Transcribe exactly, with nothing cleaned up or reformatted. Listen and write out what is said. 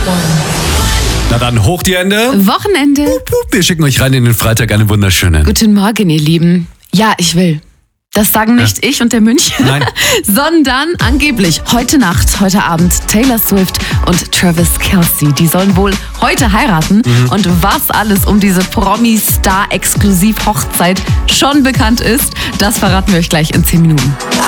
Na dann, hoch die Hände. Wochenende. Wir schicken euch rein in den Freitag, einen wunderschönen. Guten Morgen, ihr Lieben. Ja, ich will. Das sagen nicht ja. ich und der München, Nein. sondern angeblich heute Nacht, heute Abend Taylor Swift und Travis Kelce. Die sollen wohl heute heiraten. Mhm. Und was alles um diese Promi-Star-Exklusiv-Hochzeit schon bekannt ist, das verraten wir euch gleich in zehn Minuten.